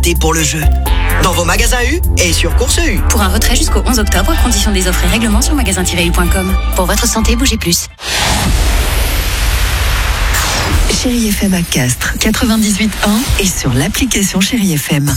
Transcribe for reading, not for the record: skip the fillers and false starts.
adapté pour le jeu. Dans vos magasins U et sur Course U. Pour un retrait jusqu'au 11 octobre, conditions des offres et règlements sur magasin-u.com. Pour votre santé, bougez plus. Chérie FM à Castres, 98.1 et sur l'application Chérie FM.